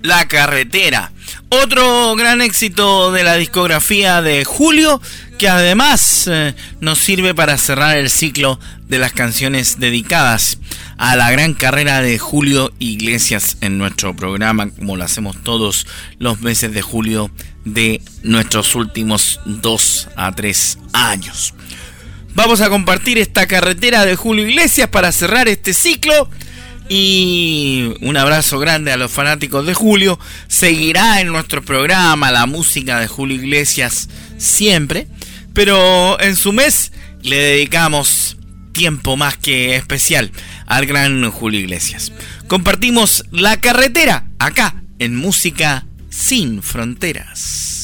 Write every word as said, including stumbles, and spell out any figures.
La Carretera. Otro gran éxito de la discografía de Julio, que además eh, nos sirve para cerrar el ciclo de las canciones dedicadas a la gran carrera de Julio Iglesias en nuestro programa, como lo hacemos todos los meses de julio de nuestros últimos dos a tres años. Vamos a compartir esta carretera de Julio Iglesias para cerrar este ciclo. Y un abrazo grande a los fanáticos de Julio. Seguirá en nuestro programa la música de Julio Iglesias siempre, pero en su mes le dedicamos tiempo más que especial al gran Julio Iglesias. Compartimos La Carretera acá en Música Sin Fronteras.